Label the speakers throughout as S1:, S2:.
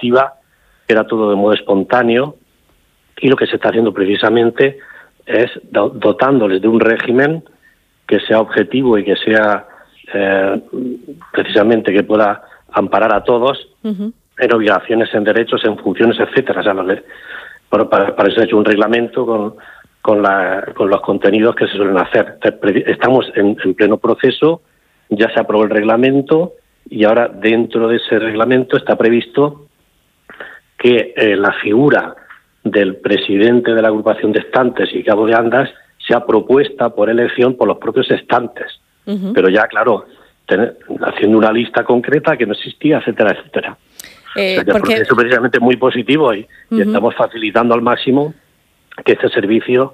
S1: normativa, era todo de modo espontáneo, y lo que se está haciendo precisamente es dotándoles de un régimen que sea objetivo y que sea precisamente que pueda amparar a todos en obligaciones, en derechos, en funciones, etcétera. O sea, para eso he hecho un reglamento con los contenidos que se suelen hacer. Estamos en pleno proceso, ya se aprobó el reglamento y ahora dentro de ese reglamento está previsto que la figura del presidente de la agrupación de estantes y cabo de andas sea propuesta por elección por los propios estantes. Pero ya, claro, haciendo una lista concreta que no existía, etcétera, etcétera. O sea, que porque eso precisamente es muy positivo y estamos facilitando al máximo que este servicio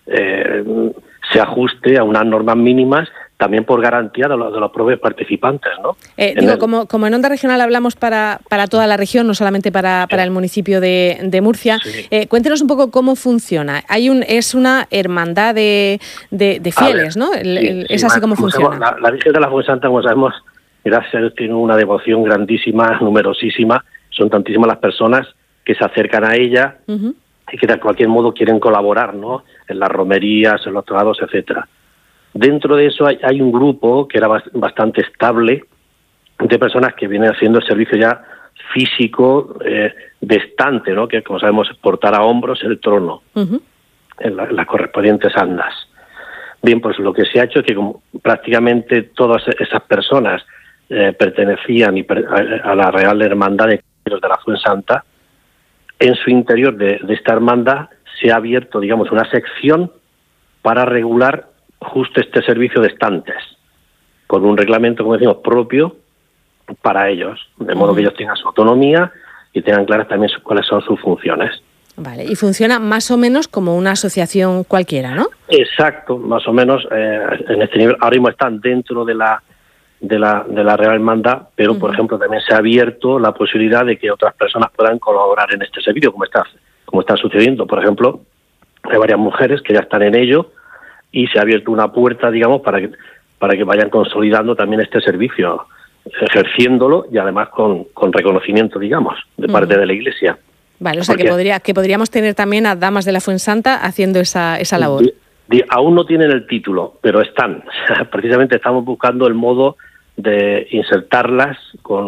S1: se ajuste a unas normas mínimas, también por garantía de los propios participantes, ¿no?
S2: Como en Onda Regional hablamos para toda la región, no solamente para el municipio de Murcia, cuéntenos un poco cómo funciona. Es una hermandad de fieles, ¿no? Es así como funciona.
S1: La Virgen de la Fuensanta, como sabemos, tiene una devoción grandísima, numerosísima. Son tantísimas las personas que se acercan a ella y que de cualquier modo quieren colaborar, ¿no? En las romerías, en los traslados, etcétera. Dentro de eso hay un grupo que era bastante estable de personas que vienen haciendo el servicio ya físico de estante, ¿no? Que, como sabemos, es portar a hombros el trono en las correspondientes andas. Bien, pues lo que se ha hecho es que como prácticamente todas esas personas pertenecían a la Real Hermandad de Caballeros de la Fuensanta, en su interior de esta hermandad se ha abierto, digamos, una sección para regular justo este servicio de estantes, con un reglamento, como decimos, propio para ellos, de modo que ellos tengan su autonomía y tengan claras también cuáles son sus funciones.
S2: Vale, y funciona más o menos como una asociación cualquiera, ¿no?
S1: Exacto, más o menos en este nivel. Ahora mismo están dentro de la Real Hermandad, pero por ejemplo también se ha abierto la posibilidad de que otras personas puedan colaborar en este servicio, como está sucediendo. Por ejemplo, hay varias mujeres que ya están en ello y se ha abierto una puerta, digamos, para que vayan consolidando también este servicio, ejerciéndolo y además con reconocimiento, digamos, de parte de la Iglesia.
S2: Vale, o sea que podríamos tener también a damas de la Fuensanta haciendo esa labor.
S1: Aún no tienen el título, pero están. Precisamente estamos buscando el modo de insertarlas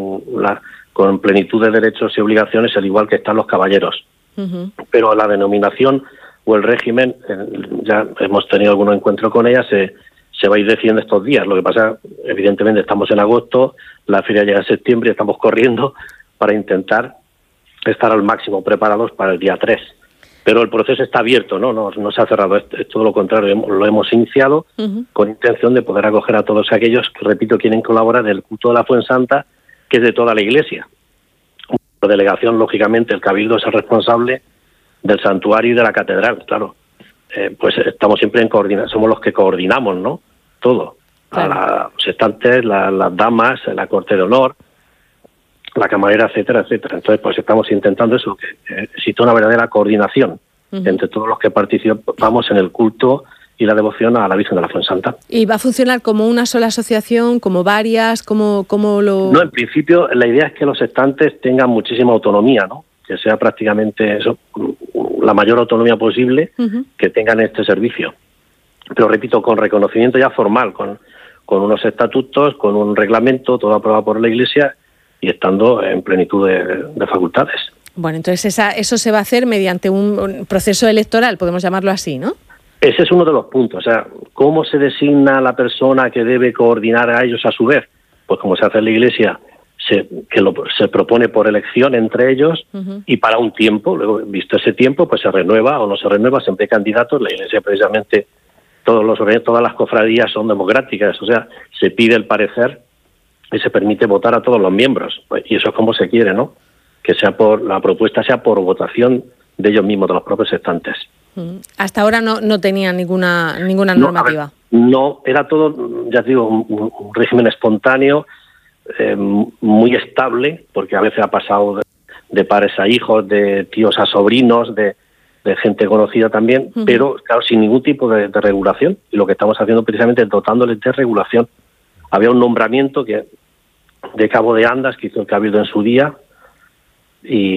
S1: con plenitud de derechos y obligaciones, al igual que están los caballeros. Pero la denominación o el régimen, ya hemos tenido algún encuentro con ella, se va a ir decidiendo estos días. Lo que pasa, evidentemente, estamos en agosto, la feria llega en septiembre y estamos corriendo para intentar estar al máximo preparados para el día 3. Pero el proceso está abierto, no se ha cerrado, es todo lo contrario, lo hemos iniciado con intención de poder acoger a todos aquellos que, repito, quieren colaborar en el culto de la Fuensanta, que es de toda la Iglesia. Por delegación, lógicamente, el Cabildo es el responsable del santuario y de la catedral, claro. Pues estamos siempre en coordinación, somos los que coordinamos, ¿no? Todo. Claro. A los estantes, las damas, la corte de honor, la camarera, etcétera, etcétera. Entonces, pues estamos intentando eso, que exista una verdadera coordinación entre todos los que participamos en el culto y la devoción a la Virgen de la Fuensanta.
S2: ¿Y va a funcionar como una sola asociación, como varias, como lo...?
S1: No, en principio la idea es que los estantes tengan muchísima autonomía, ¿no? Que sea prácticamente eso, la mayor autonomía posible que tengan este servicio. Pero repito, con reconocimiento ya formal, con unos estatutos, con un reglamento, todo aprobado por la Iglesia y estando en plenitud de facultades.
S2: Bueno, entonces eso se va a hacer mediante un proceso electoral, podemos llamarlo así, ¿no?
S1: Ese es uno de los puntos. O sea, ¿cómo se designa la persona que debe coordinar a ellos a su vez? Pues como se hace en la Iglesia, se propone por elección entre ellos y para un tiempo. Luego, visto ese tiempo, pues se renueva o no se renueva, siempre hay candidatos. La Iglesia, precisamente, todas las cofradías son democráticas, o sea, se pide el parecer y se permite votar a todos los miembros. Y eso es como se quiere, ¿no? Que la propuesta sea por votación de ellos mismos, de los propios estantes.
S2: Hasta ahora no tenía ninguna normativa.
S1: No, era todo, ya te digo, un régimen espontáneo, muy estable, porque a veces ha pasado de padres a hijos, de tíos a sobrinos, de gente conocida también, pero claro, sin ningún tipo de regulación. Y lo que estamos haciendo precisamente es dotándoles de regulación. Había un nombramiento de cabo de andas que hizo el Cabildo en su día, y